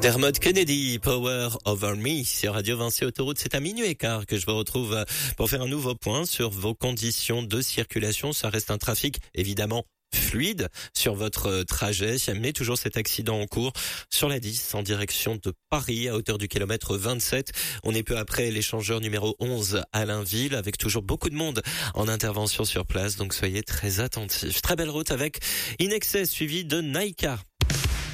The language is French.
Dermot Kennedy, Power Over Me sur Radio Vinci Autoroute. C'est à minuit et quart que je vous retrouve pour faire un nouveau point sur vos conditions de circulation. Ça reste un trafic évidemment fluide sur votre trajet, mais toujours cet accident en cours sur la 10 en direction de Paris à hauteur du kilomètre 27. On est peu après l'échangeur numéro 11 à Blainville avec toujours beaucoup de monde en intervention sur place, donc soyez très attentifs. Très belle route avec In Excess suivi de Naika.